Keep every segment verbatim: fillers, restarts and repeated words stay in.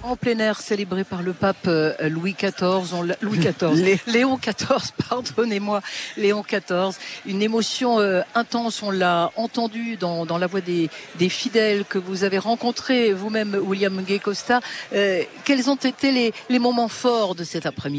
En plein air, célébré par le pape Louis quatorze, on Louis quatorze, Lé... Léon quatorze, pardonnez-moi, Léon quatorze. Une émotion euh, intense, on l'a entendu dans, dans la voix des, des fidèles que vous avez rencontrés vous-même, William Nguyen Costa. Euh, quels ont été les, les moments forts de cet après-midi ?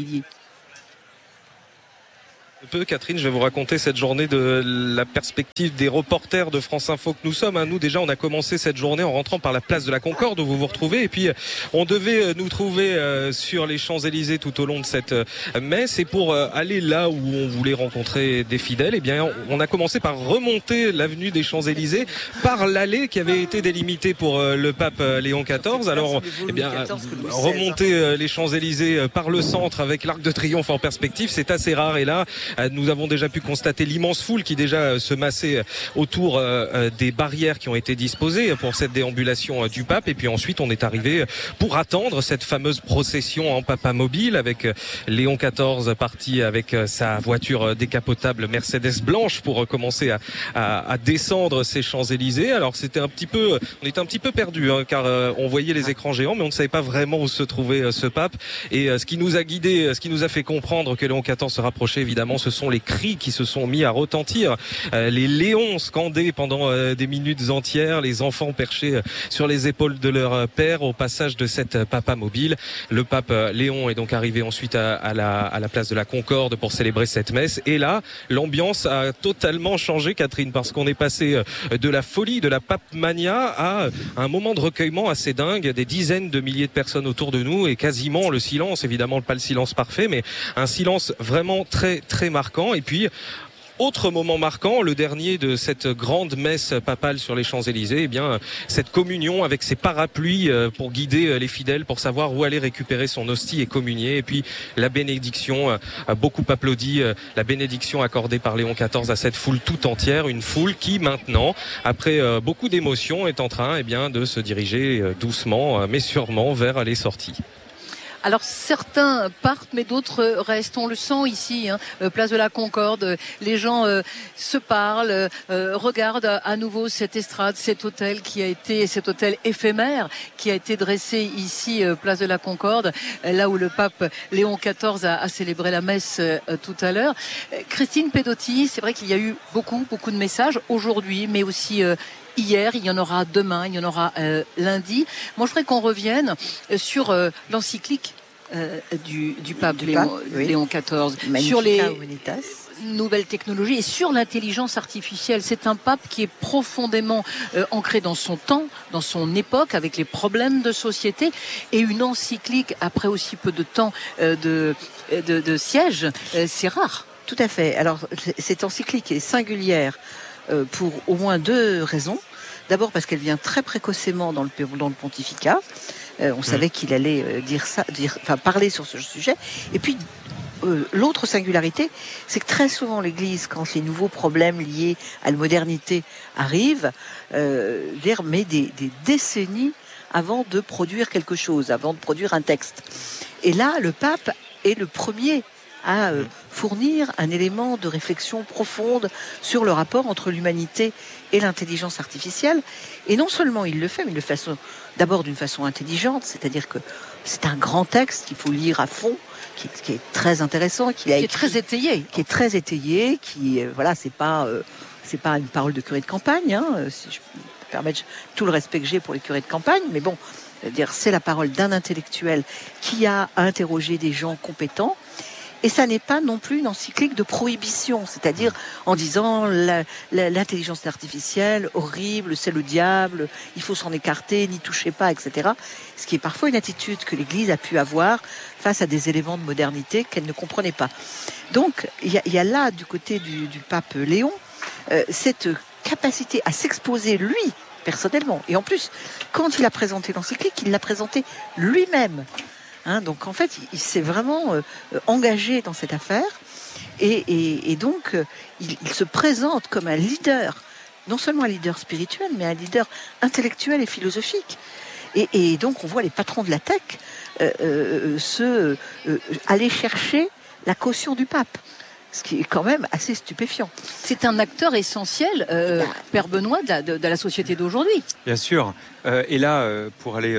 Peu, Catherine, je vais vous raconter cette journée de la perspective des reporters de France Info que nous sommes. Nous, déjà, on a commencé cette journée en rentrant par la place de la Concorde où vous vous retrouvez. Et puis, on devait nous trouver sur les Champs-Élysées tout au long de cette messe. Et pour aller là où on voulait rencontrer des fidèles, eh bien, on a commencé par remonter l'avenue des Champs-Élysées par l'allée qui avait été délimitée pour le pape Léon quatorze. Alors, eh bien, remonter les Champs-Élysées par le centre avec l'Arc de Triomphe en perspective, c'est assez rare. Et là, nous avons déjà pu constater l'immense foule qui déjà se massait autour des barrières qui ont été disposées pour cette déambulation du pape. Et puis ensuite, on est arrivé pour attendre cette fameuse procession en papamobile avec Léon quatorze parti avec sa voiture décapotable Mercedes blanche pour commencer à, à, à descendre ces Champs-Élysées. Alors c'était un petit peu, on était un petit peu perdu hein, car on voyait les écrans géants, mais on ne savait pas vraiment où se trouvait ce pape. Et ce qui nous a guidé, ce qui nous a fait comprendre que Léon quatorze se rapprochait, évidemment, ce sont les cris qui se sont mis à retentir, euh, les léons scandés pendant euh, des minutes entières, les enfants perchés sur les épaules de leur père au passage de cette papamobile. Le pape Léon est donc arrivé ensuite à, à, la, à la place de la Concorde pour célébrer cette messe. Et là, l'ambiance a totalement changé, Catherine, parce qu'on est passé de la folie, de la papemania à un moment de recueillement assez dingue, des dizaines de milliers de personnes autour de nous et quasiment le silence, évidemment pas le silence parfait, mais un silence vraiment très très marquant. Et puis, autre moment marquant, le dernier de cette grande messe papale sur les Champs-Élysées, eh bien, cette communion avec ses parapluies pour guider les fidèles, pour savoir où aller récupérer son hostie et communier. Et puis, la bénédiction, beaucoup applaudi, la bénédiction accordée par Léon quatorze à cette foule tout entière, une foule qui maintenant, après beaucoup d'émotions, est en train, eh bien, de se diriger doucement, mais sûrement vers les sorties. Alors certains partent, mais d'autres restent. On le sent ici, hein, place de la Concorde. Les gens euh, se parlent, euh, regardent à nouveau cette estrade, cet hôtel qui a été, cet hôtel éphémère qui a été dressé ici, euh, place de la Concorde, là où le pape Léon quatorze a, a célébré la messe euh, tout à l'heure. Christine Pedotti, c'est vrai qu'il y a eu beaucoup, beaucoup de messages aujourd'hui, mais aussi euh, hier, il y en aura demain, il y en aura euh, lundi. Moi, je voudrais qu'on revienne sur euh, l'encyclique euh, du, du pape du Léon, pape, oui. Léon quatorze, Magnifica sur les Humanitas. Nouvelles technologies et sur l'intelligence artificielle. C'est un pape qui est profondément euh, ancré dans son temps, dans son époque, avec les problèmes de société, et une encyclique après aussi peu de temps euh, de, de, de siège, euh, c'est rare. Tout à fait. Alors, cette encyclique est singulière Euh, pour au moins deux raisons. D'abord parce qu'elle vient très précocement dans le, dans le pontificat. Euh, on mmh. savait qu'il allait euh, dire ça, dire, enfin parler sur ce sujet. Et puis euh, l'autre singularité, c'est que très souvent l'Église, quand les nouveaux problèmes liés à la modernité arrivent, euh, met des, des décennies avant de produire quelque chose, avant de produire un texte. Et là, le pape est le premier à euh, fournir un élément de réflexion profonde sur le rapport entre l'humanité et l'intelligence artificielle. Et non seulement il le fait, mais il le fait d'abord d'une façon intelligente, c'est-à-dire que c'est un grand texte qu'il faut lire à fond, qui est, qui est très intéressant, qui, a qui écrit, est très étayé, qui est très étayé, qui euh, voilà, c'est pas euh, c'est pas une parole de curé de campagne, hein, si je peux me permettre, tout le respect que j'ai pour les curés de campagne, mais bon, dire c'est la parole d'un intellectuel qui a interrogé des gens compétents. Et ça n'est pas non plus une encyclique de prohibition, c'est-à-dire en disant la, la, l'intelligence artificielle, horrible, c'est le diable, il faut s'en écarter, n'y touchez pas, et cetera. Ce qui est parfois une attitude que l'Église a pu avoir face à des éléments de modernité qu'elle ne comprenait pas. Donc, il y a, il y a là, du côté du, du pape Léon, euh, cette capacité à s'exposer, lui, personnellement. Et en plus, quand il a présenté l'encyclique, il l'a présenté lui-même. Hein, donc en fait, il, il s'est vraiment euh, engagé dans cette affaire et, et, et donc euh, il, il se présente comme un leader, non seulement un leader spirituel, mais un leader intellectuel et philosophique. Et, et donc on voit les patrons de la tech euh, euh, se euh, aller chercher la caution du pape, ce qui est quand même assez stupéfiant. C'est un acteur essentiel, euh, Père Benoît, de la, de, de la société d'aujourd'hui. Bien sûr. Euh, et là, euh, pour aller euh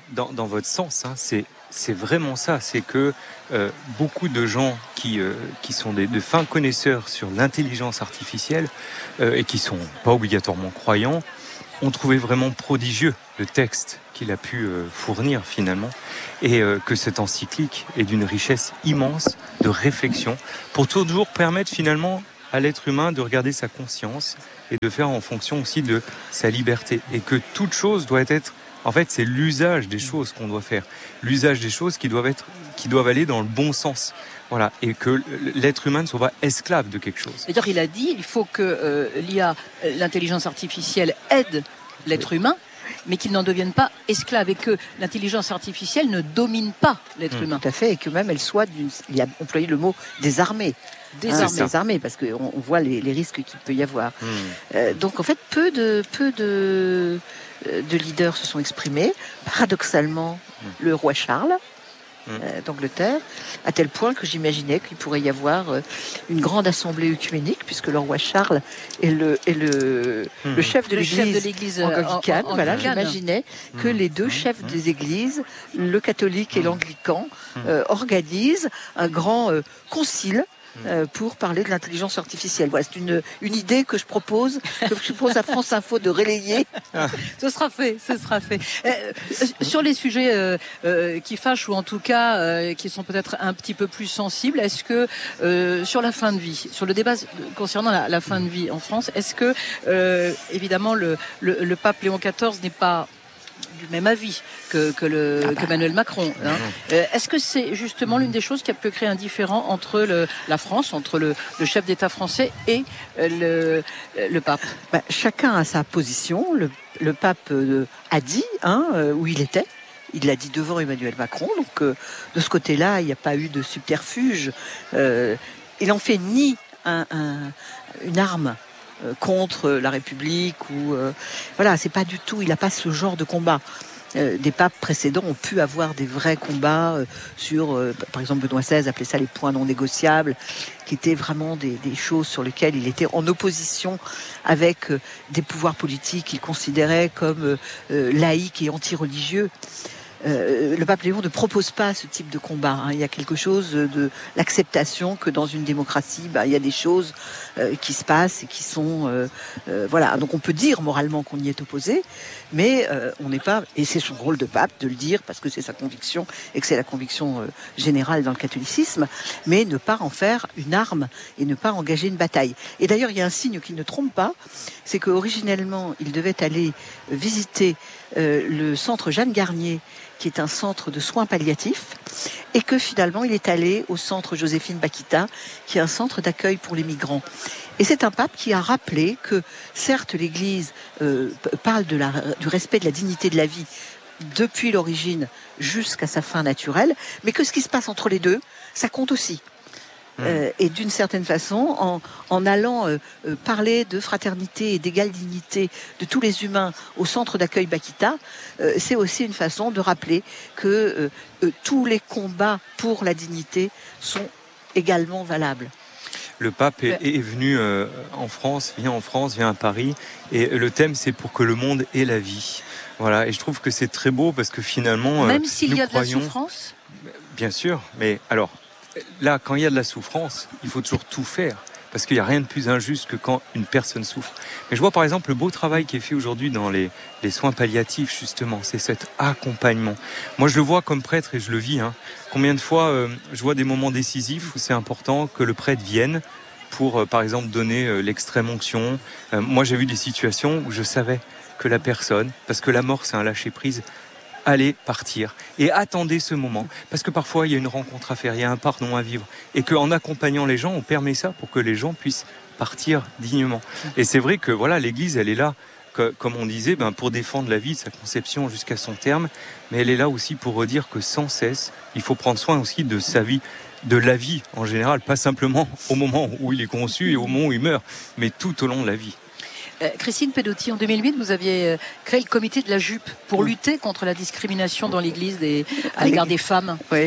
dans, dans votre sens, hein, c'est, c'est vraiment ça. C'est que euh, beaucoup de gens qui, euh, qui sont des, de fins connaisseurs sur l'intelligence artificielle euh, et qui sont pas obligatoirement croyants, ont trouvé vraiment prodigieux le texte qu'il a pu euh, fournir finalement, et euh, que cette encyclique est d'une richesse immense de réflexion pour toujours permettre finalement à l'être humain de regarder sa conscience et de faire en fonction aussi de sa liberté, et que toute chose doit être, en fait, c'est l'usage des choses qu'on doit faire, l'usage des choses qui doivent être, qui doivent aller dans le bon sens. Voilà, et que l'être humain ne soit pas esclave de quelque chose. C'est-à-dire, il a dit, il faut que euh, l'I A, l'intelligence artificielle, aide l'être oui. humain, mais qu'il n'en devienne pas esclave, et que l'intelligence artificielle ne domine pas l'être mmh. humain. Tout à fait, et que même elle soit, d'une, il a employé le mot désarmée. Désarmée, hein, désarmée, parce qu'on on voit les, les risques qu'il peut y avoir. Mmh. Euh, donc en fait, peu de, peu de, de leaders se sont exprimés. Paradoxalement, mmh. le roi Charles, Euh, d'Angleterre, à tel point que j'imaginais qu'il pourrait y avoir euh, une grande assemblée œcuménique, puisque le roi Charles est le, est le, mmh. le chef de le l'église, chef de l'église anglicane. En, en, voilà, en j'imaginais mmh. que les deux chefs mmh. des églises, le catholique et l'anglican, euh, organisent un grand euh, concile Euh, pour parler de l'intelligence artificielle. Voilà, c'est une, une idée que je propose, que je propose à France Info de relayer. Ce sera fait, ce sera fait. Euh, sur les sujets euh, euh, qui fâchent, ou en tout cas euh, qui sont peut-être un petit peu plus sensibles, est-ce que euh, sur la fin de vie, sur le débat concernant la, la fin de vie en France, est-ce que euh, évidemment le, le, le pape Léon quatorze n'est pas du même avis que, que, le, ah bah. que Emmanuel Macron, hein. euh, est-ce que c'est justement l'une des choses qui a pu créer un différend entre le, la France, entre le, le chef d'État français et le, le pape? Bah, chacun a sa position. Le, le pape euh, a dit hein, euh, où il était. Il l'a dit devant Emmanuel Macron. Donc euh, de ce côté-là, il n'y a pas eu de subterfuge. Euh, il n'en fait ni un, un, une arme contre la République, ou euh, voilà, c'est pas du tout, il n'a pas ce genre de combat. Euh, des papes précédents ont pu avoir des vrais combats euh, sur, euh, par exemple Benoît seize appelait ça les points non négociables, qui étaient vraiment des, des choses sur lesquelles il était en opposition avec euh, des pouvoirs politiques qu'il considérait comme euh, euh, laïques et anti-religieux. Euh, le pape Léon ne propose pas ce type de combat, hein. Il y a quelque chose de l'acceptation que dans une démocratie, bah, il y a des choses euh, qui se passent et qui sont euh, euh, voilà. Donc on peut dire moralement qu'on y est opposé, mais euh, on n'est pas, et c'est son rôle de pape de le dire parce que c'est sa conviction et que c'est la conviction euh, générale dans le catholicisme, mais ne pas en faire une arme et ne pas engager une bataille. Et d'ailleurs, il y a un signe qui ne trompe pas, c'est qu'originellement il devait aller visiter euh, le centre Jeanne Garnier, qui est un centre de soins palliatifs, et que finalement il est allé au centre Joséphine Bakhita, qui est un centre d'accueil pour les migrants. Et c'est un pape qui a rappelé que certes l'Église euh, parle de la, du respect de la dignité de la vie depuis l'origine jusqu'à sa fin naturelle, mais que ce qui se passe entre les deux, ça compte aussi. Euh, et d'une certaine façon, en, en allant euh, euh, parler de fraternité et d'égale dignité de tous les humains au centre d'accueil Bakhita, euh, c'est aussi une façon de rappeler que euh, euh, tous les combats pour la dignité sont également valables. Le pape est, est venu euh, en France, vient en France, vient à Paris, et le thème c'est pour que le monde ait la vie. Voilà, et je trouve que c'est très beau parce que finalement, même euh, s'il y a croyons, de la souffrance. Bien sûr, mais alors. Là, quand il y a de la souffrance, il faut toujours tout faire, parce qu'il n'y a rien de plus injuste que quand une personne souffre. Mais je vois par exemple le beau travail qui est fait aujourd'hui dans les, les soins palliatifs, justement, c'est cet accompagnement. Moi, je le vois comme prêtre et je le vis. Hein. Combien de fois euh, je vois des moments décisifs où c'est important que le prêtre vienne pour, euh, par exemple, donner euh, l'extrême onction. Euh, moi, j'ai vu des situations où je savais que la personne, parce que la mort, c'est un lâcher-prise, allez partir et attendez ce moment, parce que parfois il y a une rencontre à faire, il y a un pardon à vivre, et qu'en accompagnant les gens on permet ça pour que les gens puissent partir dignement. Et c'est vrai que voilà, l'Église elle est là, que, comme on disait, ben, pour défendre la vie, sa conception jusqu'à son terme, mais elle est là aussi pour redire que sans cesse il faut prendre soin aussi de sa vie, de la vie en général, pas simplement au moment où il est conçu et au moment où il meurt, mais tout au long de la vie. Euh, Christine Pedotti, en deux mille huit, vous aviez euh, créé le comité de la jupe pour lutter contre la discrimination dans l'Église des, à l'égard des femmes. Oui.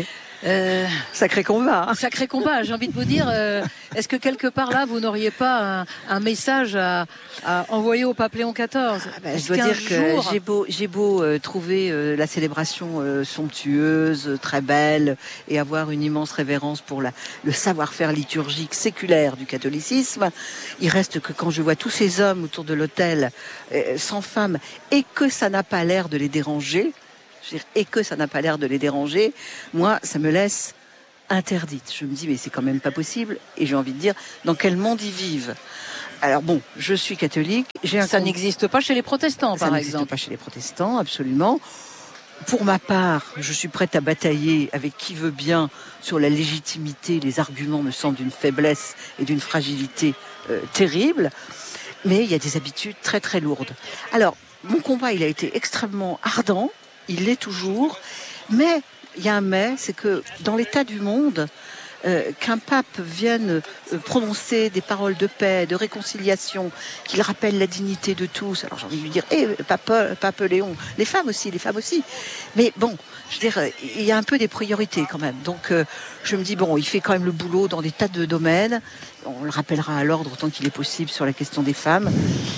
Euh, Sacré combat. Hein. Sacré combat, j'ai envie de vous dire. Euh, est-ce que quelque part là, vous n'auriez pas un, un message à, à envoyer au pape Léon quatorze? ah ben, Je dois dire jour... que j'ai beau, j'ai beau euh, trouver euh, la célébration euh, somptueuse, très belle, et avoir une immense révérence pour la, le savoir-faire liturgique séculaire du catholicisme, il reste que quand je vois tous ces hommes autour de l'autel, euh, sans femmes, et que ça n'a pas l'air de les déranger, et que ça n'a pas l'air de les déranger, moi, ça me laisse interdite. Je me dis, mais c'est quand même pas possible. Et j'ai envie de dire, dans quel monde ils vivent? Alors bon, je suis catholique. J'ai un ça compte... n'existe pas chez les protestants, ça par n'existe exemple. pas chez les protestants, absolument. Pour ma part, je suis prête à batailler avec qui veut bien sur la légitimité. Les arguments me semblent d'une faiblesse et d'une fragilité euh, terrible. Mais il y a des habitudes très très lourdes. Alors, mon combat, il a été extrêmement ardent. Il l'est toujours, mais il y a un mais, c'est que dans l'état du monde, euh, qu'un pape vienne euh, prononcer des paroles de paix, de réconciliation, qu'il rappelle la dignité de tous. Alors j'ai envie de lui dire, hé, hey, pape, pape Léon, les femmes aussi, les femmes aussi. Mais bon, je veux dire, il y a un peu des priorités quand même. Donc euh, je me dis, bon, il fait quand même le boulot dans des tas de domaines. On le rappellera à l'ordre autant qu'il est possible sur la question des femmes.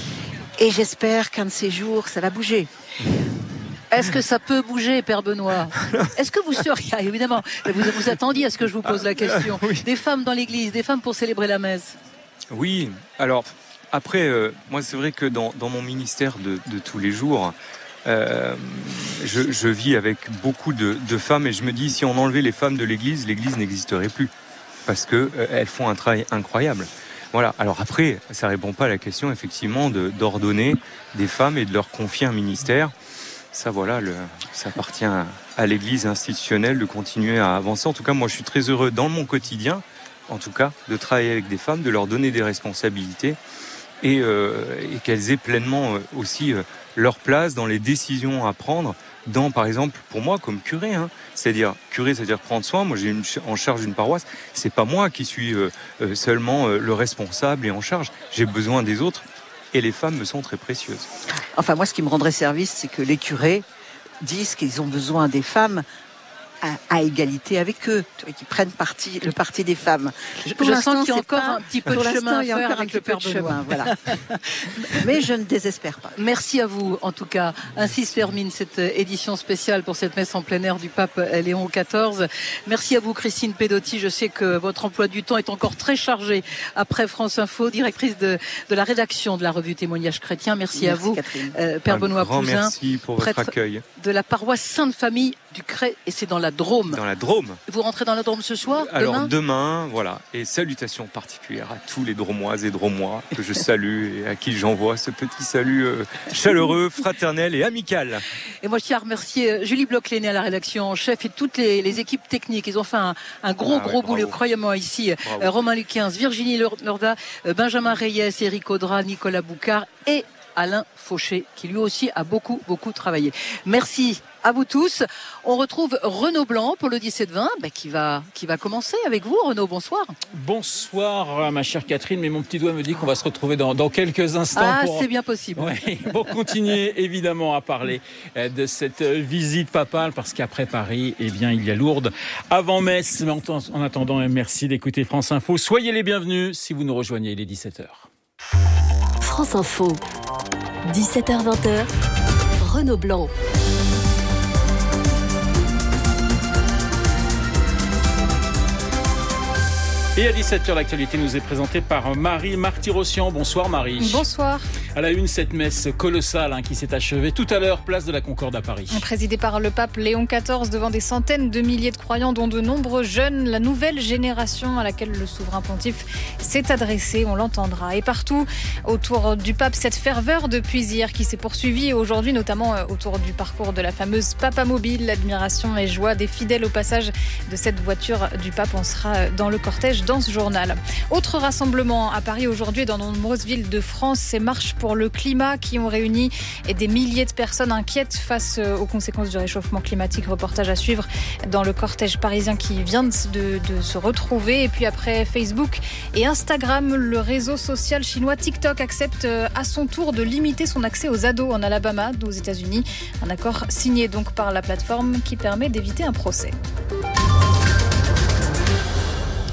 Et j'espère qu'un de ces jours, ça va bouger. Est-ce que ça peut bouger, Père Benoît? Est-ce que vous seriez, évidemment, vous vous attendiez à ce que je vous pose la question, oui. Des femmes dans l'église, des femmes pour célébrer la messe? Oui, alors après, euh, moi c'est vrai que dans, dans mon ministère de, de tous les jours, euh, je, je vis avec beaucoup de, de femmes et je me dis, si on enlevait les femmes de l'église, l'église n'existerait plus, parce qu'elles euh, font un travail incroyable. Voilà. Alors après, ça répond pas à la question effectivement de, d'ordonner des femmes et de leur confier un ministère. Ça, voilà, le, ça appartient à l'Église institutionnelle de continuer à avancer. En tout cas, moi, je suis très heureux dans mon quotidien, en tout cas, de travailler avec des femmes, de leur donner des responsabilités et, euh, et qu'elles aient pleinement euh, aussi euh, leur place dans les décisions à prendre. Dans, par exemple, pour moi, comme curé, hein, c'est-à-dire curé, c'est-à-dire prendre soin. Moi, j'ai une, en charge d'une paroisse. C'est pas moi qui suis euh, euh, seulement euh, le responsable et en charge. J'ai besoin des autres. Et les femmes me sont très précieuses. Enfin, moi, ce qui me rendrait service, c'est que les curés disent qu'ils ont besoin des femmes à, à égalité avec eux, qui prennent parti, le parti des femmes. Je, je sens qu'il y a encore pas, un petit peu de chemin à faire avec le Père Benoît. Voilà. Mais je ne désespère pas. Merci à vous, en tout cas. Ainsi se termine cette édition spéciale pour cette messe en plein air du pape Léon quatorze. Merci à vous, Christine Pedotti. Je sais que votre emploi du temps est encore très chargé après France Info, directrice de, de la rédaction de la revue Témoignages chrétiens. Merci, merci à vous, euh, Père un Benoît grand Pouzin, merci pour votre accueil. De la paroisse Sainte-Famille du Cré, et c'est dans la Drôme. Dans la Drôme. Vous rentrez dans la Drôme ce soir? Alors demain, demain, voilà. Et salutations particulières à tous les Dromoises et Dromois que je salue et à qui j'envoie ce petit salut euh, chaleureux, fraternel et amical. Et moi, je tiens à remercier Julie Bloch-Léné à la rédaction en chef et toutes les, les équipes techniques. Ils ont fait un, un gros, ah, gros ouais, boulot, croyez-moi, ici. Euh, Romain Luquins, Virginie Lorda, euh, Benjamin Reyes, Éric Audra, Nicolas Boucard et Alain Fauché, qui lui aussi a beaucoup, beaucoup travaillé. Merci à vous tous. On retrouve Renaud Blanc pour le dix-sept vingt, bah, qui va, qui va commencer avec vous. Renaud, bonsoir. Bonsoir, ma chère Catherine, mais mon petit doigt me dit qu'on va se retrouver dans, dans quelques instants. Ah, pour... c'est bien possible. Ouais, pour continuer, évidemment, à parler de cette visite papale, parce qu'après Paris, eh bien, il y a Lourdes avant messe. Mais en attendant, merci d'écouter France Info. Soyez les bienvenus si vous nous rejoignez, il est dix-sept heures. France Info, dix-sept heures vingt, Renaud Blanc. Et à dix-sept heures, l'actualité nous est présentée par Marie Martyrossian. Bonsoir Marie. Bonsoir. À la une, cette messe colossale hein, qui s'est achevée tout à l'heure, place de la Concorde à Paris. Présidée par le pape Léon quatorze devant des centaines de milliers de croyants, dont de nombreux jeunes, la nouvelle génération à laquelle le souverain pontife s'est adressé, on l'entendra. Et partout autour du pape, cette ferveur depuis hier qui s'est poursuivie aujourd'hui, notamment autour du parcours de la fameuse Papamobile. L'admiration et joie des fidèles au passage de cette voiture du pape. On sera dans le cortège dans ce journal. Autre rassemblement à Paris aujourd'hui et dans de nombreuses villes de France, ces marches pour le climat qui ont réuni des milliers de personnes inquiètes face aux conséquences du réchauffement climatique. Reportage à suivre dans le cortège parisien qui vient de, de se retrouver. Et puis après Facebook et Instagram, le réseau social chinois TikTok accepte à son tour de limiter son accès aux ados en Alabama, aux États-Unis. Un accord signé donc par la plateforme qui permet d'éviter un procès.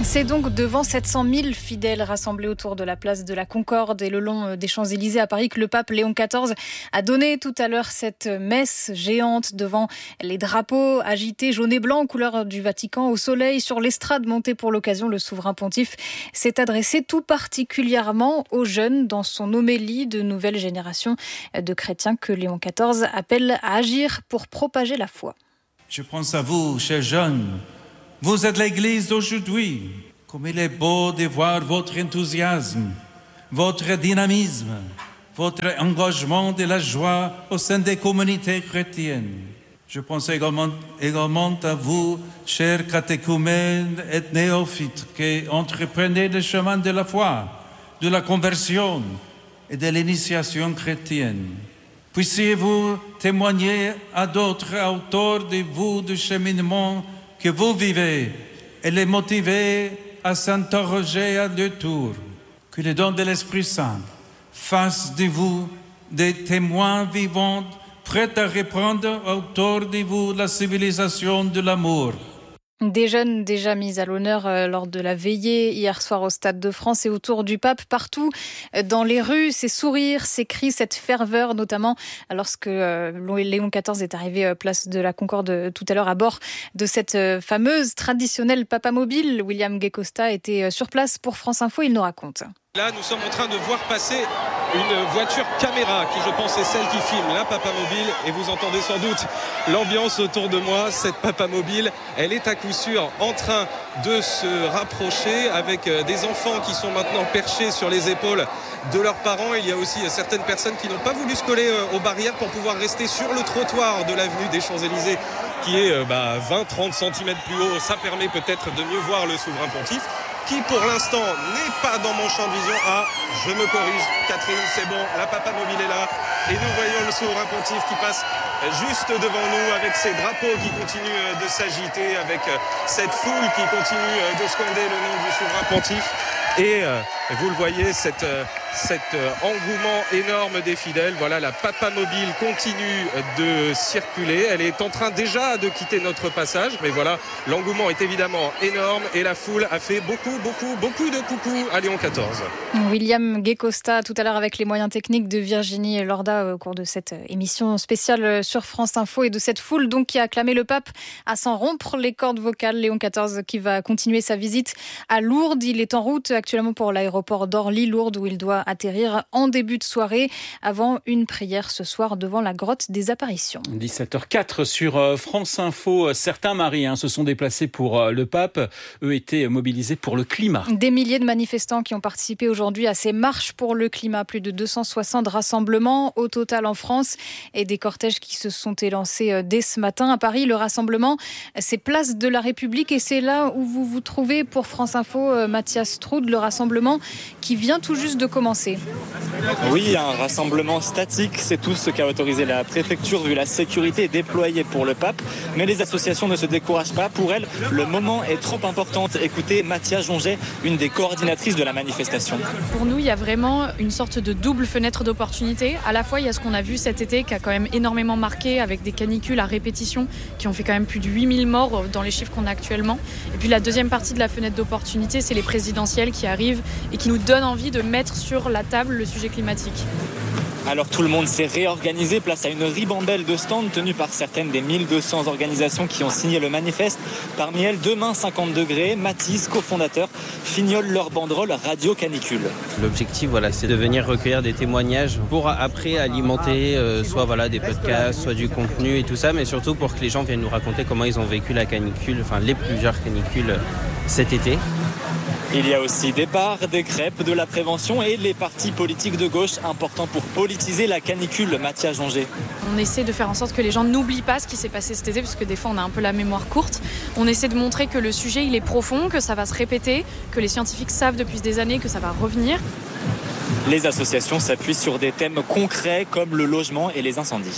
C'est donc devant sept cent mille fidèles rassemblés autour de la place de la Concorde et le long des Champs-Élysées à Paris que le pape Léon quatorze a donné tout à l'heure cette messe géante devant les drapeaux agités jaune et blanc, couleur du Vatican, au soleil. Sur l'estrade montée pour l'occasion, le souverain pontife s'est adressé tout particulièrement aux jeunes dans son homélie de nouvelle génération de chrétiens que Léon quatorze appelle à agir pour propager la foi. Je pense à vous, chers jeunes. Vous êtes l'Église d'aujourd'hui. Comme il est beau de voir votre enthousiasme, votre dynamisme, votre engagement de la joie au sein des communautés chrétiennes. Je pense également, également à vous, chers catéchumènes et néophytes, qui entreprenez le chemin de la foi, de la conversion et de l'initiation chrétienne. Puissiez-vous témoigner à d'autres autour de vous du cheminement que vous vivez et les motiver à s'interroger à deux tours. Que le don de l'Esprit Saint fasse de vous des témoins vivants prêts à reprendre autour de vous la civilisation de l'amour. Des jeunes déjà mis à l'honneur lors de la veillée hier soir au Stade de France et autour du pape, partout dans les rues, ces sourires, ces cris, cette ferveur, notamment lorsque Léon quatorze est arrivé place de la Concorde tout à l'heure à bord de cette fameuse traditionnelle papamobile. William Gay-Costa était sur place pour France Info, il nous raconte. Là, nous sommes en train de voir passer une voiture caméra qui, je pense, est celle qui filme la papamobile. Et vous entendez sans doute l'ambiance autour de moi. Cette papamobile, elle est à coup sûr en train de se rapprocher avec des enfants qui sont maintenant perchés sur les épaules de leurs parents. Il y a aussi certaines personnes qui n'ont pas voulu se coller aux barrières pour pouvoir rester sur le trottoir de l'avenue des Champs-Élysées qui est bah, vingt à trente centimètres plus haut. Ça permet peut-être de mieux voir le souverain pontife, qui pour l'instant n'est pas dans mon champ de vision. Ah, je me corrige, Catherine, c'est bon, la papamobile est là. Et nous voyons le souverain pontife qui passe juste devant nous avec ses drapeaux qui continuent de s'agiter, avec cette foule qui continue de scander le nom du souverain pontife. Et euh, vous le voyez, cet, euh, cet euh, engouement énorme des fidèles. Voilà, la papamobile continue de circuler. Elle est en train déjà de quitter notre passage. Mais voilà, l'engouement est évidemment énorme et la foule a fait beaucoup, beaucoup, beaucoup de coucou à Léon quatorze. William Gay-Costa, tout à l'heure avec les moyens techniques de Virginie Lorda au cours de cette émission spéciale sur France Info et de cette foule donc qui a acclamé le pape à s'en rompre les cordes vocales. Léon quatorze qui va continuer sa visite à Lourdes. Il est en route actuellement pour l'aéroport d'Orly-Lourdes où il doit atterrir en début de soirée avant une prière ce soir devant la grotte des apparitions. dix-sept heures quatre sur France Info. Certains maris hein, se sont déplacés pour le pape. Eux étaient mobilisés pour le climat. Des milliers de manifestants qui ont participé aujourd'hui à ces marches pour le climat. Plus de deux cent soixante rassemblements au total en France et des cortèges qui se sont élancés dès ce matin. À Paris, le rassemblement, c'est place de la République et c'est là où vous vous trouvez pour France Info, Mathias Troud, le rassemblement qui vient tout juste de commencer. Oui, un rassemblement statique, c'est tout ce qu'a autorisé la préfecture vu la sécurité déployée pour le pape. Mais les associations ne se découragent pas. Pour elles, le moment est trop important. Écoutez Mathia Jonget, une des coordinatrices de la manifestation. Pour nous, il y a vraiment une sorte de double fenêtre d'opportunité. À la fois, il y a ce qu'on a vu cet été qui a quand même énormément marqué avec des canicules à répétition qui ont fait quand même plus de huit mille morts dans les chiffres qu'on a actuellement. Et puis la deuxième partie de la fenêtre d'opportunité, c'est les présidentielles qui arrivent et qui nous donnent envie de mettre sur la table le sujet climatique. Alors tout le monde s'est réorganisé, place à une ribambelle de stands tenus par certaines des mille deux cents organisations qui ont signé le manifeste. Parmi elles, Demain cinquante degrés, Matisse, cofondateur, fignole leur banderole Radio Canicule. L'objectif, voilà, c'est de venir recueillir des témoignages pour après alimenter euh, soit voilà, des podcasts, soit du contenu et tout ça, mais surtout pour que les gens viennent nous raconter comment ils ont vécu la canicule, enfin les plusieurs canicules cet été. Il y a aussi des bars, des crêpes, de la prévention et les partis politiques de gauche importants pour politiser la canicule. Mathia Jonget. On essaie de faire en sorte que les gens n'oublient pas ce qui s'est passé cet été parce que des fois on a un peu la mémoire courte. On essaie de montrer que le sujet il est profond, que ça va se répéter, que les scientifiques savent depuis des années que ça va revenir. Les associations s'appuient sur des thèmes concrets comme le logement et les incendies.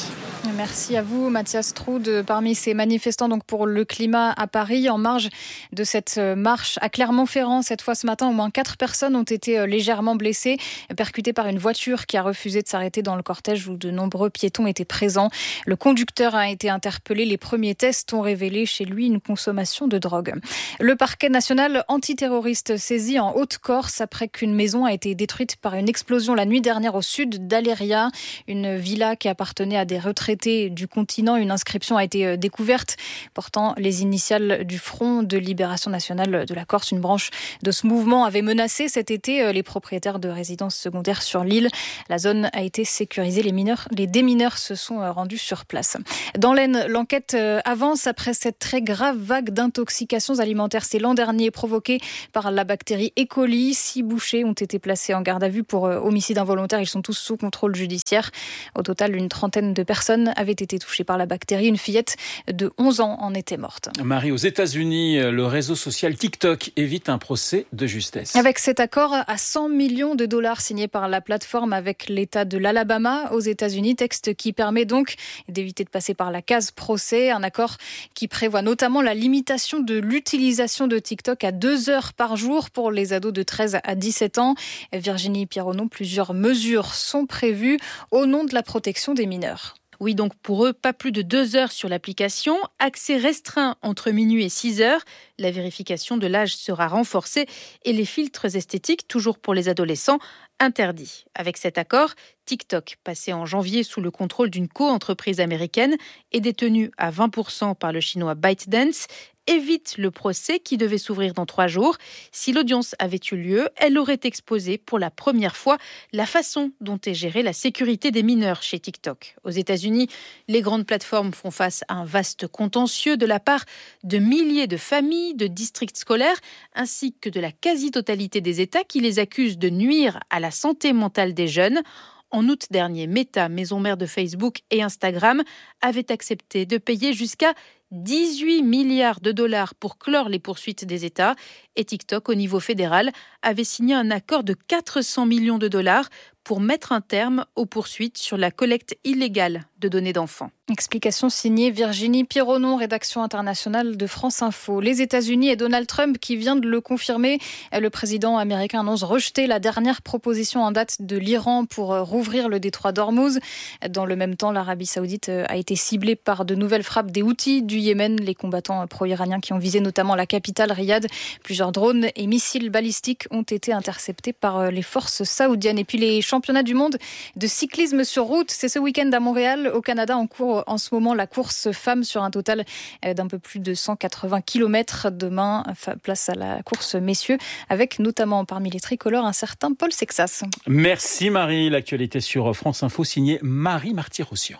Merci à vous, Mathias Troude. Parmi ces manifestants donc pour le climat à Paris, en marge de cette marche à Clermont-Ferrand, cette fois ce matin, au moins quatre personnes ont été légèrement blessées, percutées par une voiture qui a refusé de s'arrêter dans le cortège où de nombreux piétons étaient présents. Le conducteur a été interpellé. Les premiers tests ont révélé chez lui une consommation de drogue. Le parquet national antiterroriste saisi en Haute-Corse après qu'une maison a été détruite par une explosion la nuit dernière au sud d'Aléria, une villa qui appartenait à des retraités du continent. Une inscription a été découverte portant les initiales du Front de Libération Nationale de la Corse. Une branche de ce mouvement avait menacé cet été les propriétaires de résidences secondaires sur l'île. La zone a été sécurisée. Les mineurs, les démineurs se sont rendus sur place. Dans l'Aisne, l'enquête avance après cette très grave vague d'intoxications alimentaires. C'est l'an dernier provoquée par la bactérie E. coli. Six bouchers ont été placés en garde à vue pour homicide involontaire. Ils sont tous sous contrôle judiciaire. Au total, une trentaine de personnes avaient été touchées par la bactérie. Une fillette de onze ans en était morte. Marie, aux États-Unis, le réseau social TikTok évite un procès de justesse. Avec cet accord à cent millions de dollars signé par la plateforme avec l'État de l'Alabama aux États-Unis, texte qui permet donc d'éviter de passer par la case procès. Un accord qui prévoit notamment la limitation de l'utilisation de TikTok à deux heures par jour pour les ados de treize à dix-sept ans. Virginie Pierronneau, plusieurs mesures sont prévues au nom de la protection des mineurs. Oui, donc pour eux, pas plus de deux heures sur l'application, accès restreint entre minuit et six heures, la vérification de l'âge sera renforcée et les filtres esthétiques, toujours pour les adolescents, interdits. Avec cet accord, TikTok, passé en janvier sous le contrôle d'une co-entreprise américaine et détenue à vingt pour cent par le chinois ByteDance, évite le procès qui devait s'ouvrir dans trois jours. Si l'audience avait eu lieu, elle aurait exposé pour la première fois la façon dont est gérée la sécurité des mineurs chez TikTok. Aux États-Unis, les grandes plateformes font face à un vaste contentieux de la part de milliers de familles, de districts scolaires, ainsi que de la quasi-totalité des États qui les accusent de nuire à la santé mentale des jeunes. En août dernier, Meta, maison mère de Facebook et Instagram, avait accepté de payer jusqu'à dix-huit milliards de dollars pour clore les poursuites des États. Et TikTok, au niveau fédéral, avait signé un accord de quatre cents millions de dollars pour mettre un terme aux poursuites sur la collecte illégale de données d'enfants. Explication signée Virginie Pierronneau, rédaction internationale de France Info. Les États-Unis et Donald Trump qui vient de le confirmer. Le président américain annonce rejeter la dernière proposition en date de l'Iran pour rouvrir le détroit d'Ormuz. Dans le même temps, l'Arabie Saoudite a été ciblée par de nouvelles frappes des Houthis du Yémen, les combattants pro-iraniens qui ont visé notamment la capitale Riyad. Plusieurs drones et missiles balistiques ont été interceptés par les forces saoudiennes. Et puis les championnats du monde de cyclisme sur route, c'est ce week-end à Montréal, au Canada, en cours en ce moment la course femmes sur un total d'un peu plus de cent quatre-vingts kilomètres. Demain, place à la course messieurs, avec notamment parmi les tricolores un certain Paul Sexas. Merci Marie. L'actualité sur France Info, signée Marie Marty-Rossian.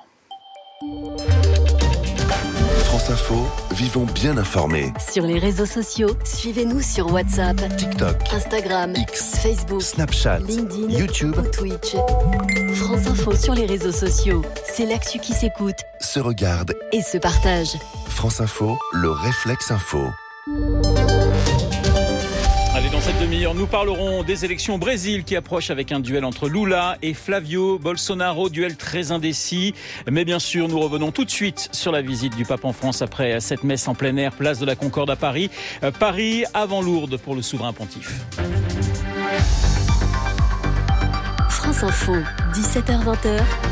France Info, vivons bien informés. Sur les réseaux sociaux, suivez-nous sur WhatsApp, TikTok, Instagram, X, Facebook, Snapchat, LinkedIn, YouTube ou Twitch. France Info sur les réseaux sociaux, c'est l'actu qui s'écoute, se regarde et se partage. France Info, le réflexe info. Allez, dans cette demi-heure, nous parlerons des élections au Brésil qui approchent avec un duel entre Lula et Flavio Bolsonaro, duel très indécis. Mais bien sûr, nous revenons tout de suite sur la visite du pape en France après cette messe en plein air, place de la Concorde à Paris. Paris avant Lourdes pour le souverain pontife. France Info, dix-sept heures vingt.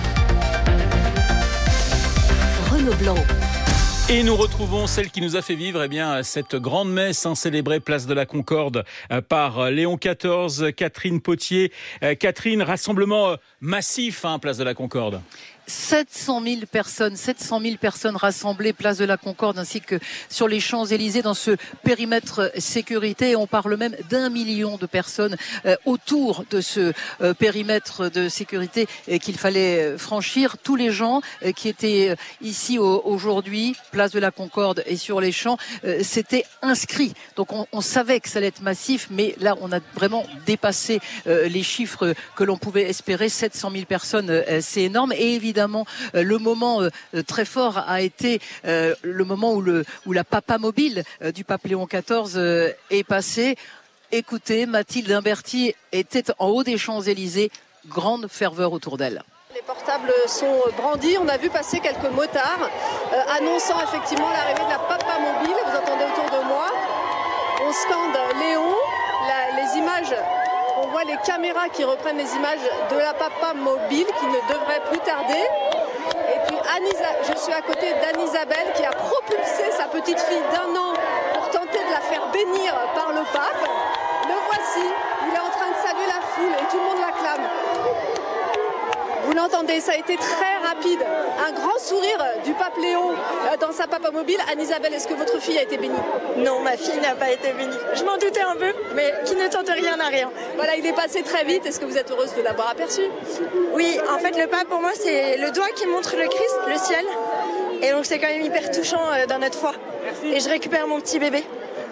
Renaud Blanc. Et nous retrouvons celle qui nous a fait vivre eh bien, cette grande messe hein, célébrée place de la Concorde euh, par Léon quatorze, Catherine Potier. Euh, Catherine, rassemblement euh, massif, hein, place de la Concorde. sept cent mille personnes, sept cent mille personnes rassemblées place de la Concorde ainsi que sur les Champs-Élysées dans ce périmètre sécurité. On parle même d'un million de personnes euh, autour de ce euh, périmètre de sécurité euh, qu'il fallait franchir. Tous les gens euh, qui étaient euh, ici au, aujourd'hui, place de la Concorde et sur les Champs, euh, s'étaient inscrits. Donc on, on savait que ça allait être massif, mais là on a vraiment dépassé euh, les chiffres que l'on pouvait espérer. sept cent mille personnes, euh, c'est énorme. Et évidemment, Évidemment, le moment très fort a été le moment où, le, où la papa mobile du pape Léon quatorze est passée. Écoutez, Mathilde Imberti était en haut des Champs-Élysées, grande ferveur autour d'elle. Les Les portables sont brandis. On a vu passer quelques motards euh, annonçant effectivement l'arrivée de la Papa Mobile. Vous entendez autour de moi. On scande Léon. La, les images, on voit les caméras qui reprennent les images de la Papa Mobile qui ne devrait plus tarder. Et puis Anne-Isa- je suis à côté d'Anne-Isabelle qui a propulsé sa petite fille d'un an pour tenter de la faire bénir par le pape. Le voici, il est en train de saluer la foule et tout le monde l'acclame. Vous l'entendez, ça a été très rapide. Un grand sourire du pape Léon dans sa Papa Mobile. Anne-Isabelle, est-ce que votre fille a été bénie? Non, ma fille n'a pas été bénie. Je m'en doutais un peu, mais qui ne tente rien n'a rien. Voilà, il est passé très vite. Est-ce que vous êtes heureuse de l'avoir aperçu? Oui, en fait, le pape, pour moi, c'est le doigt qui montre le Christ, le ciel. Et donc, c'est quand même hyper touchant dans notre foi. Et je récupère mon petit bébé.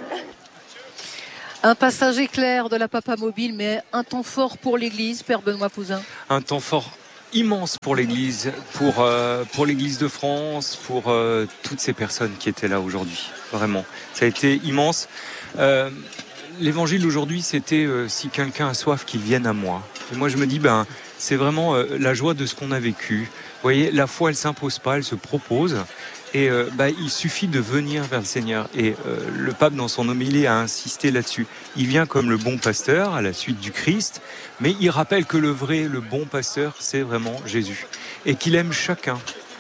Un passage éclair de la Papa Mobile, mais un temps fort pour l'Église, Père Benoît Pouzin. Un temps fort immense pour l'Église, pour, euh, pour l'Église de France, pour euh, toutes ces personnes qui étaient là aujourd'hui. Vraiment, ça a été immense. Euh, L'évangile d'aujourd'hui, c'était euh, si quelqu'un a soif, qu'il vienne à moi. Et moi, je me dis, ben, c'est vraiment euh, la joie de ce qu'on a vécu. Vous voyez, la foi, elle s'impose pas, elle se propose. Et euh, bah, il suffit de venir vers le Seigneur. Et euh, le pape, dans son homélie, a insisté là-dessus. Il vient comme le bon pasteur, à la suite du Christ, mais il rappelle que le vrai, le bon pasteur, c'est vraiment Jésus. Et qu'il aime chacun.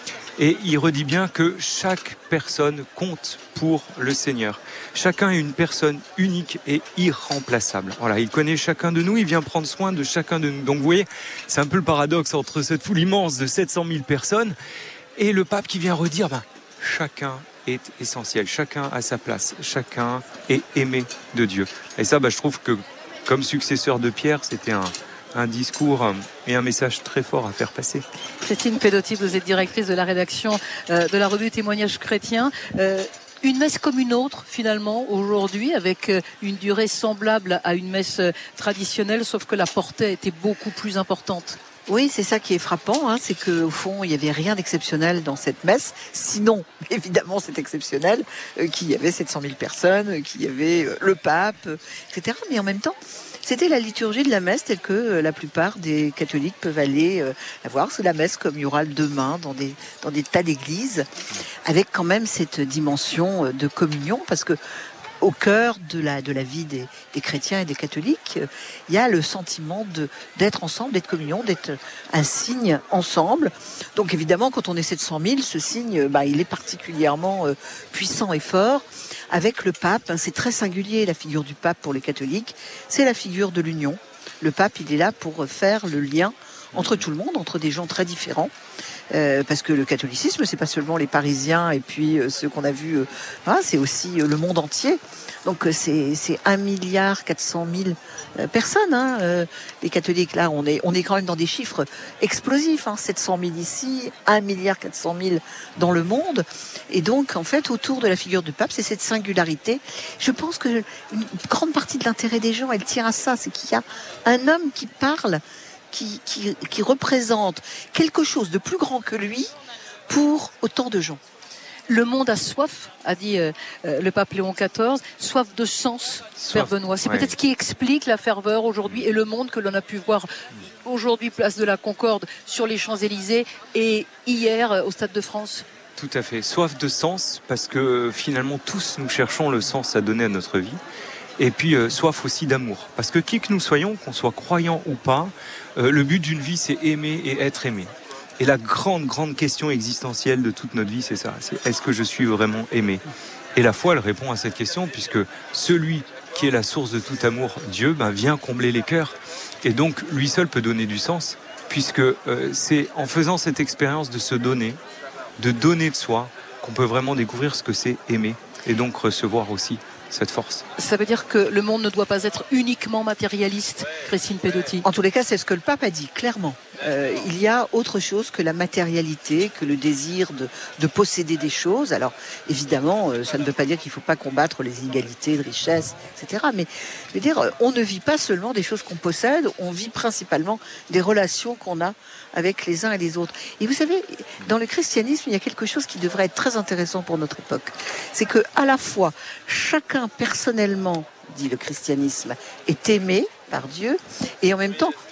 Et il redit bien que chaque personne compte pour le Seigneur. Chacun est une personne unique et irremplaçable. Voilà, il connaît chacun de nous, il vient prendre soin de chacun de nous. Donc vous voyez, c'est un peu le paradoxe entre cette foule immense de sept cent mille personnes et le pape qui vient redire, ben, chacun est essentiel, chacun a sa place, chacun est aimé de Dieu. Et ça, ben, je trouve que comme successeur de Pierre, c'était un, un discours et un message très fort à faire passer. Christine Pedotti, vous êtes directrice de la rédaction euh, de la revue Témoignages chrétiens. Euh, Une messe comme une autre, finalement, aujourd'hui, avec une durée semblable à une messe traditionnelle, sauf que la portée était beaucoup plus importante. Oui, c'est ça qui est frappant, hein, c'est qu'au fond, il n'y avait rien d'exceptionnel dans cette messe. Sinon, évidemment, c'est exceptionnel euh, qu'il y avait sept cent mille personnes, qu'il y avait euh, le pape, euh, et cetera. Mais en même temps, c'était la liturgie de la messe telle que euh, la plupart des catholiques peuvent aller euh, la voir. C'est la messe comme il y aura demain dans des, dans des tas d'églises, avec quand même cette dimension euh, de communion, parce que au cœur de la, de la vie des, des chrétiens et des catholiques, euh, il y a le sentiment de, d'être ensemble, d'être communion, d'être un signe ensemble. Donc évidemment, quand on est sept cent mille, ce signe, bah, il est particulièrement euh, puissant et fort. Avec le pape, hein, c'est très singulier, la figure du pape pour les catholiques, c'est la figure de l'union. Le pape, il est là pour faire le lien entre tout le monde, entre des gens très différents. Euh, parce que le catholicisme, c'est pas seulement les Parisiens et puis euh, ceux qu'on a vus, euh, hein, c'est aussi euh, le monde entier. Donc euh, c'est c'est un milliard quatre cent mille euh, personnes. Hein, euh, les catholiques, là, on est on est quand même dans des chiffres explosifs. Hein, sept cent mille ici, un milliard quatre cent mille dans le monde. Et donc, en fait, autour de la figure du pape, c'est cette singularité. Je pense que une grande partie de l'intérêt des gens, elle tient à ça, c'est qu'il y a un homme qui parle. Qui, qui, qui représente quelque chose de plus grand que lui pour autant de gens. Le monde a soif, a dit euh, euh, le pape Léon quatorze, soif de sens, soif, Père Benoît. C'est ouais. peut-être ce qui explique la ferveur aujourd'hui et le monde que l'on a pu voir aujourd'hui, place de la Concorde, sur les Champs-Élysées et hier euh, au Stade de France. Tout à fait. Soif de sens, parce que finalement tous nous cherchons le sens à donner à notre vie. Et puis euh, soif aussi d'amour. Parce que qui que nous soyons, qu'on soit croyants ou pas, euh, le but d'une vie, c'est aimer et être aimé. Et la grande, grande question existentielle de toute notre vie, c'est ça. C'est est-ce que je suis vraiment aimé ? Et la foi, elle répond à cette question, puisque celui qui est la source de tout amour, Dieu, ben, vient combler les cœurs. Et donc, lui seul peut donner du sens, puisque euh, c'est en faisant cette expérience de se donner, de donner de soi, qu'on peut vraiment découvrir ce que c'est aimer. Et donc recevoir aussi cette force. Ça veut dire que le monde ne doit pas être uniquement matérialiste, Christine Pedotti. En tous les cas, c'est ce que le pape a dit, clairement. Euh, il y a autre chose que la matérialité, que le désir de, de posséder des choses. Alors, évidemment, euh, ça ne veut pas dire qu'il ne faut pas combattre les inégalités de richesse, et cetera. Mais, je veux dire, on ne vit pas seulement des choses qu'on possède, on vit principalement des relations qu'on a avec les uns et les autres. Et vous savez, dans le christianisme, il y a quelque chose qui devrait être très intéressant pour notre époque. C'est que, à la fois, chacun personnellement, dit le christianisme, est aimé par Dieu, et en même temps,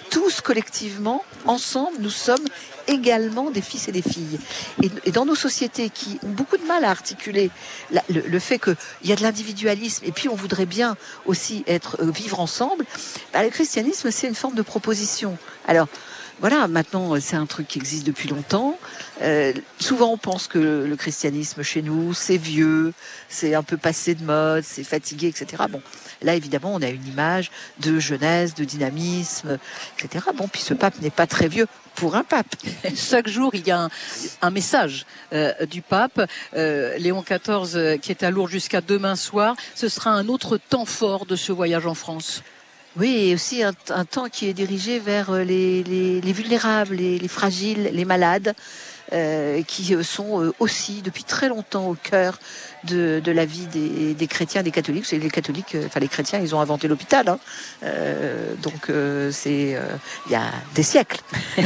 tous collectivement, ensemble, nous sommes également des fils et des filles. Et, et dans nos sociétés qui ont beaucoup de mal à articuler la, le, le fait qu'il y a de l'individualisme et puis on voudrait bien aussi être euh, vivre ensemble, bah, le christianisme, c'est une forme de proposition. Alors, voilà, maintenant, c'est un truc qui existe depuis longtemps. Euh, souvent, on pense que le, le christianisme chez nous, c'est vieux, c'est un peu passé de mode, c'est fatigué, et cetera. Bon, là, évidemment, on a une image de jeunesse, de dynamisme, et cetera. Bon, puis ce pape n'est pas très vieux pour un pape. Chaque jour, il y a un, un message euh, du pape. Euh, Léon quatorze, euh, qui est à Lourdes jusqu'à demain soir. Ce sera un autre temps fort de ce voyage en France. Oui, et aussi un, un temps qui est dirigé vers les, les, les vulnérables, les, les fragiles, les malades, euh, qui sont euh, aussi depuis très longtemps au cœur de, de la vie des, des chrétiens, des catholiques. C'est les catholiques, euh, enfin les chrétiens, ils ont inventé l'hôpital, hein. euh, donc euh, c'est euh, il y a des siècles.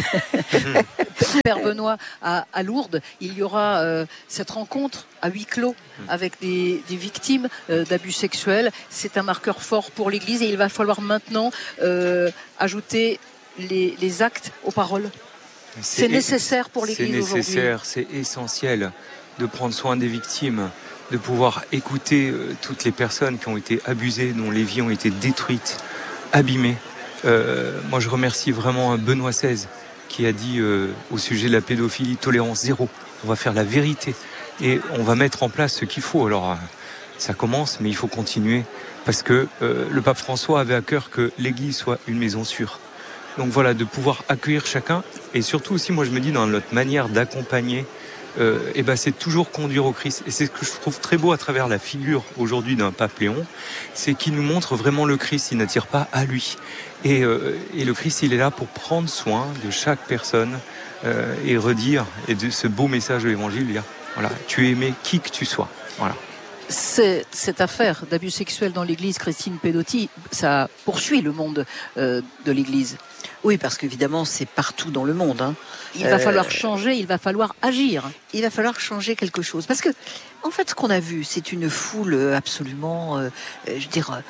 Père Benoît, à, à Lourdes, il y aura euh, cette rencontre à huis clos avec des, des victimes euh, d'abus sexuels. C'est un marqueur fort pour l'Église et il va falloir maintenant euh, ajouter les, les actes aux paroles. C'est, c'est nécessaire pour l'Église aujourd'hui. C'est nécessaire, c'est essentiel de prendre soin des victimes, de pouvoir écouter euh, toutes les personnes qui ont été abusées, dont les vies ont été détruites, abîmées. Euh, moi, je remercie vraiment Benoît seize qui a dit euh, au sujet de la pédophilie, tolérance zéro. On va faire la vérité et on va mettre en place ce qu'il faut. Alors, euh, ça commence, mais il faut continuer parce que euh, le pape François avait à cœur que l'Église soit une maison sûre. Donc voilà, de pouvoir accueillir chacun et surtout aussi, moi je me dis dans notre manière d'accompagner, euh, et ben c'est toujours conduire au Christ. Et c'est ce que je trouve très beau à travers la figure aujourd'hui d'un pape Léon, c'est qu'il nous montre vraiment le Christ, il n'attire pas à lui. Et, euh, et le Christ, il est là pour prendre soin de chaque personne euh, et redire, et de ce beau message de l'Évangile, dire, voilà, tu es aimé qui que tu sois. Voilà. C'est, cette affaire d'abus sexuels dans l'Église, Christine Pedotti, ça poursuit le monde euh, de l'Église. Oui, parce qu'évidemment, c'est partout dans le monde. Hein. Il va euh, falloir changer, il va falloir agir. Il va falloir changer quelque chose. Parce que, en fait, ce qu'on a vu, c'est une foule absolument, euh, je veux dire,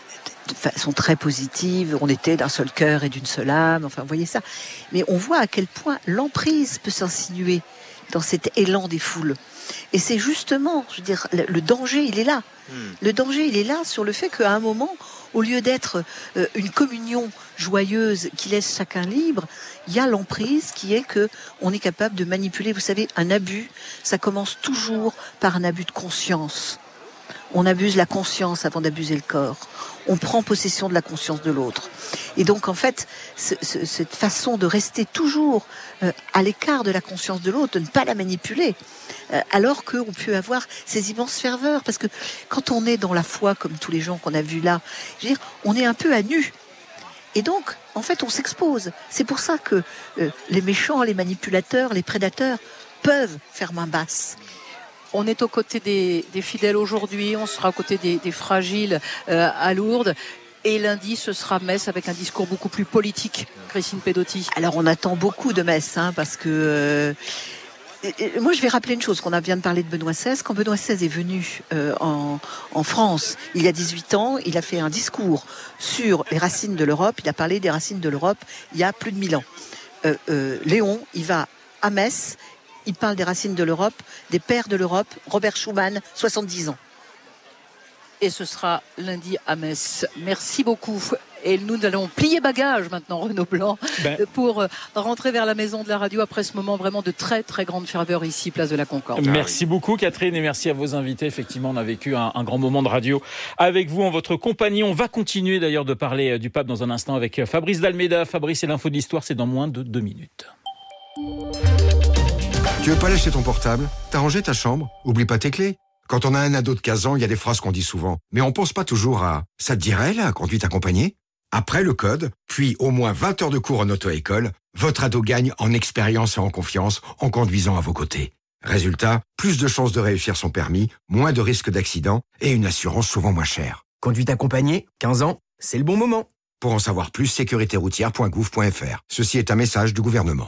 de façon très positive. On était d'un seul cœur et d'une seule âme. Enfin, vous voyez ça. Mais on voit à quel point l'emprise peut s'insinuer dans cet élan des foules. Et c'est justement, je veux dire, le danger, il est là. Mmh. Le danger, il est là sur le fait qu'à un moment, au lieu d'être euh, une communion joyeuse qui laisse chacun libre, il y a l'emprise qui est que on est capable de manipuler. Vous savez, un abus, ça commence toujours par un abus de conscience. On abuse la conscience avant d'abuser le corps. On prend possession de la conscience de l'autre. Et donc, en fait, ce, ce, cette façon de rester toujours euh, à l'écart de la conscience de l'autre, de ne pas la manipuler, euh, alors qu'on peut avoir ces immenses ferveurs. Parce que quand on est dans la foi, comme tous les gens qu'on a vus là, je veux dire, on est un peu à nu. Et donc, en fait, on s'expose. C'est pour ça que euh, les méchants, les manipulateurs, les prédateurs peuvent faire main basse. On est aux côtés des, des fidèles aujourd'hui, on sera aux côtés des, des fragiles euh, à Lourdes. Et lundi, ce sera messe avec un discours beaucoup plus politique, Christine Pedotti. Alors, on attend beaucoup de messes, hein, parce que... Euh, moi, je vais rappeler une chose, qu'on vient de parler de Benoît seize. Quand Benoît seize est venu euh, en, en France, il y a dix-huit ans, il a fait un discours sur les racines de l'Europe. Il a parlé des racines de l'Europe il y a plus de mille ans. Euh, euh, Léon, il va à Metz. Il parle des racines de l'Europe, des pères de l'Europe, Robert Schuman, soixante-dix ans. Et ce sera lundi à Metz. Merci beaucoup. Et nous allons plier bagages maintenant, Renaud Blanc, ben... pour rentrer vers la maison de la radio après ce moment vraiment de très très grande ferveur ici, place de la Concorde. Merci beaucoup Catherine et merci à vos invités. Effectivement, on a vécu un, un grand moment de radio avec vous en votre compagnie. On va continuer d'ailleurs de parler du pape dans un instant avec Fabrice Dalméda. Fabrice et l'info de l'histoire, c'est dans moins de deux minutes. Tu veux pas lâcher ton portable? T'as rangé ta chambre? Oublie pas tes clés. Quand on a un ado de quinze ans, il y a des phrases qu'on dit souvent. Mais on pense pas toujours à « ça te dirait, la conduite accompagnée ?» Après le code, puis au moins vingt heures de cours en auto-école, votre ado gagne en expérience et en confiance en conduisant à vos côtés. Résultat, plus de chances de réussir son permis, moins de risques d'accident et une assurance souvent moins chère. Conduite accompagnée, quinze ans, c'est le bon moment. Pour en savoir plus, sécurité routière point gouv point f r. Ceci est un message du gouvernement.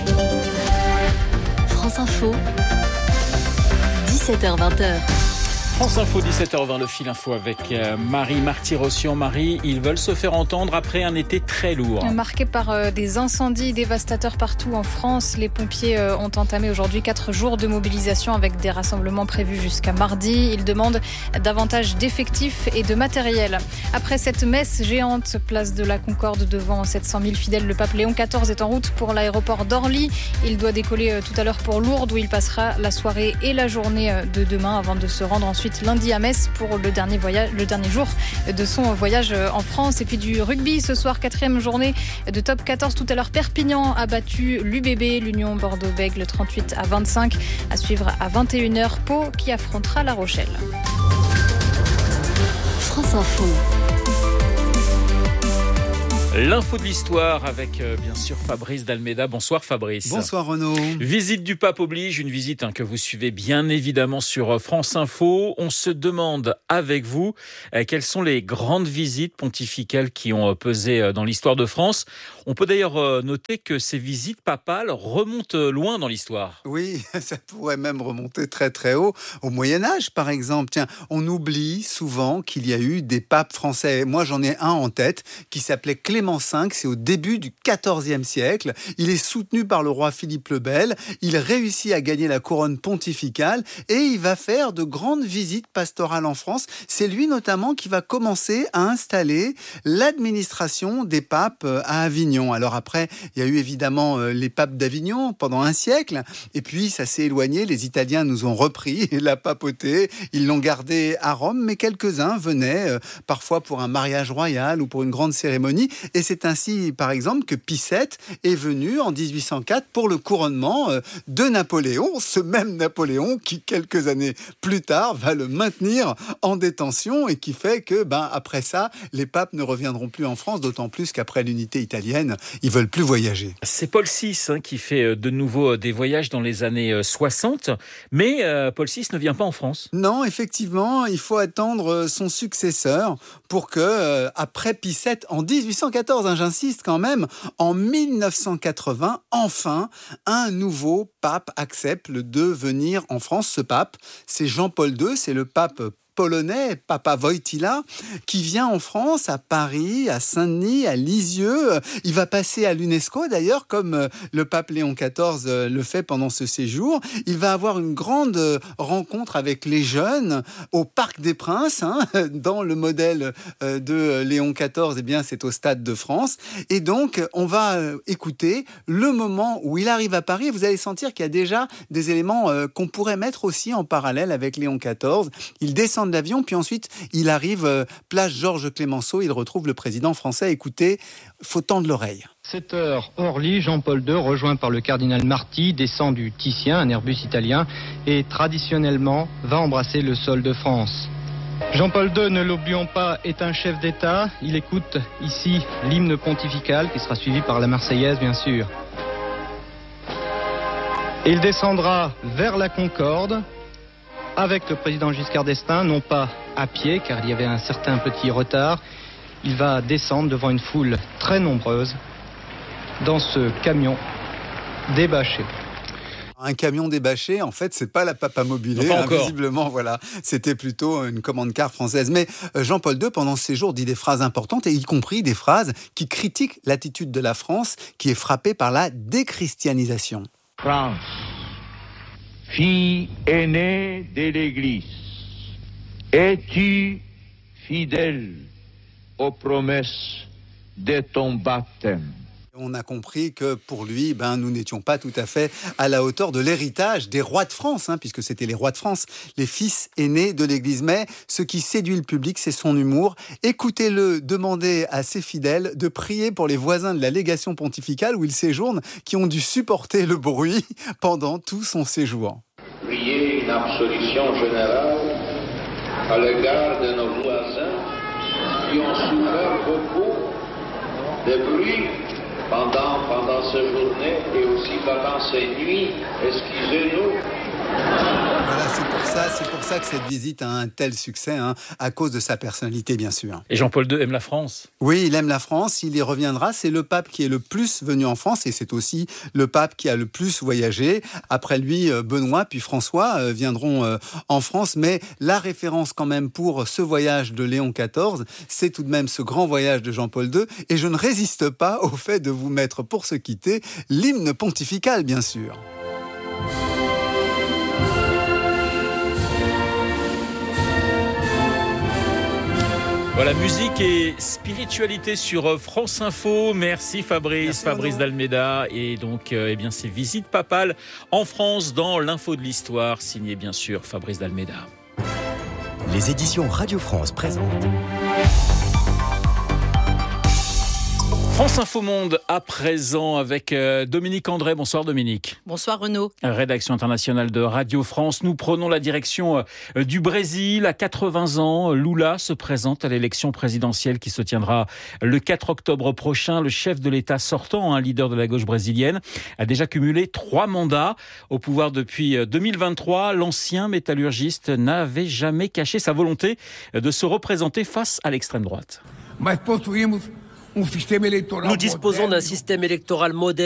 France Info, dix-sept heures vingt. France Info, dix-sept heures vingt, le fil info avec Marie Marty-Rossian. Marie, ils veulent se faire entendre après un été très lourd. Marqué par des incendies dévastateurs partout en France, les pompiers ont entamé aujourd'hui quatre jours de mobilisation avec des rassemblements prévus jusqu'à mardi. Ils demandent davantage d'effectifs et de matériel. Après cette messe géante, place de la Concorde devant sept cent mille fidèles, le pape Léon quatorze est en route pour l'aéroport d'Orly. Il doit décoller tout à l'heure pour Lourdes où il passera la soirée et la journée de demain avant de se rendre ensuite lundi à Metz pour le dernier voyage, le dernier jour de son voyage en France. Et puis du rugby ce soir, quatrième journée de top quatorze. Tout à l'heure, Perpignan a battu l'U B B, l'Union Bordeaux-Bègles, trente-huit à vingt-cinq. À suivre à vingt et une heures, Pau qui affrontera La Rochelle. France Info. L'info de l'histoire avec euh, bien sûr Fabrice Dalméda. Bonsoir Fabrice. Bonsoir Renaud. Visite du pape oblige, une visite hein, que vous suivez bien évidemment sur France Info. On se demande avec vous euh, quelles sont les grandes visites pontificales qui ont euh, pesé euh, dans l'histoire de France. On peut d'ailleurs euh, noter que ces visites papales remontent euh, loin dans l'histoire. Oui, ça pourrait même remonter très très haut, au Moyen-Âge par exemple. Tiens, on oublie souvent qu'il y a eu des papes français. Moi j'en ai un en tête qui s'appelait Clément cinq, c'est au début du quatorzième siècle. Il est soutenu par le roi Philippe le Bel. Il réussit à gagner la couronne pontificale et il va faire de grandes visites pastorales en France. C'est lui notamment qui va commencer à installer l'administration des papes à Avignon. Alors après, il y a eu évidemment les papes d'Avignon pendant un siècle et puis ça s'est éloigné. Les Italiens nous ont repris la papauté. Ils l'ont gardé à Rome, mais quelques-uns venaient parfois pour un mariage royal ou pour une grande cérémonie. Et c'est ainsi, par exemple, que Pie sept est venu en dix-huit cent quatre pour le couronnement de Napoléon, ce même Napoléon qui, quelques années plus tard, va le maintenir en détention et qui fait que, ben, après ça, les papes ne reviendront plus en France, d'autant plus qu'après l'unité italienne, ils veulent plus voyager. C'est Paul six hein, qui fait de nouveau des voyages dans les années soixante, mais euh, Paul six ne vient pas en France. Non, effectivement, il faut attendre son successeur pour que, euh, après Pie sept, en dix-huit cent quatorze, Hein, j'insiste quand même, en mille neuf cent quatre-vingts, enfin, un nouveau pape accepte de venir en France. Ce pape, c'est Jean-Paul deux, c'est le pape polonais, Papa Wojtyła, qui vient en France, à Paris, à Saint-Denis, à Lisieux. Il va passer à l'UNESCO, d'ailleurs, comme le pape Léon quatorze le fait pendant ce séjour. Il va avoir une grande rencontre avec les jeunes au Parc des Princes, hein, dans le modèle de Léon quatorze, eh bien, c'est au Stade de France. Et donc, on va écouter le moment où il arrive à Paris. Vous allez sentir qu'il y a déjà des éléments qu'on pourrait mettre aussi en parallèle avec Léon quatorze. Il descend de l'avion, puis ensuite il arrive euh, place Georges Clémenceau, il retrouve le président français. Écoutez, faut tendre l'oreille. sept heures, Orly, Jean-Paul deux, rejoint par le cardinal Marty, descend du Titien, un Airbus italien, et traditionnellement va embrasser le sol de France. Jean-Paul deux, ne l'oublions pas, est un chef d'État. Il écoute ici l'hymne pontifical, qui sera suivi par la Marseillaise, bien sûr. Il descendra vers la Concorde, avec le président Giscard d'Estaing, non pas à pied, car il y avait un certain petit retard. Il va descendre devant une foule très nombreuse dans ce camion débâché. Un camion débâché, en fait, c'est pas la Papamobile, hein, visiblement, voilà. C'était plutôt une commande-car française. Mais Jean-Paul deux, pendant ces jours, dit des phrases importantes, et y compris des phrases qui critiquent l'attitude de la France, qui est frappée par la déchristianisation. France, fille aînée de l'Église, es-tu fidèle aux promesses de ton baptême? On a compris que pour lui, ben, nous n'étions pas tout à fait à la hauteur de l'héritage des rois de France, hein, puisque c'était les rois de France, les fils aînés de l'Église. Mais ce qui séduit le public, c'est son humour. Écoutez-le demander à ses fidèles de prier pour les voisins de la légation pontificale où il séjourne, qui ont dû supporter le bruit pendant tout son séjour. Priez une absolution générale à l'égard de nos voisins qui ont souffert beaucoup de bruit Pendant, pendant ces journées et aussi pendant ces nuits, excusez-nous. Voilà, c'est pour ça, c'est pour ça que cette visite a un tel succès, hein, à cause de sa personnalité, bien sûr. Et Jean-Paul deux aime la France. Oui, il aime la France, il y reviendra. C'est le pape qui est le plus venu en France et c'est aussi le pape qui a le plus voyagé. Après lui, Benoît puis François viendront en France. Mais la référence quand même pour ce voyage de Léon quatorze, c'est tout de même ce grand voyage de Jean-Paul deux. Et je ne résiste pas au fait de vous mettre pour se quitter l'hymne pontifical, bien sûr. Voilà, musique et spiritualité sur France Info. Merci Fabrice, Merci Fabrice d'Almeida. Et donc, euh, eh bien, ces visites papales en France dans l'info de l'histoire, signé bien sûr Fabrice d'Almeida. Les éditions Radio France présentent France Info Monde à présent avec Dominique André. Bonsoir Dominique. Bonsoir Renaud. Rédaction internationale de Radio France. Nous prenons la direction du Brésil. À quatre-vingts ans, Lula se présente à l'élection présidentielle qui se tiendra le quatre octobre prochain. Le chef de l'État sortant, un leader de la gauche brésilienne, a déjà cumulé trois mandats au pouvoir depuis deux mille vingt-trois. L'ancien métallurgiste n'avait jamais caché sa volonté de se représenter face à l'extrême droite. Nous disposons d'un système électoral moderne